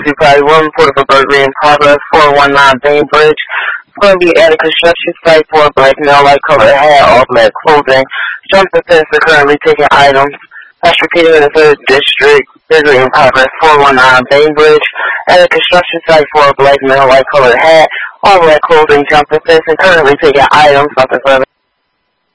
Party 1 reported for burglary in progress, 419 Bainbridge. It's going to be at a construction site for a black male, light colored hat, all black clothing. Jump the fence are currently taking items. That's repeated in the 3rd District, burglary in progress, 419 Bainbridge. At a construction site for a black male, light colored hat, all black clothing. Jump the fence and currently taking items. Nothing further.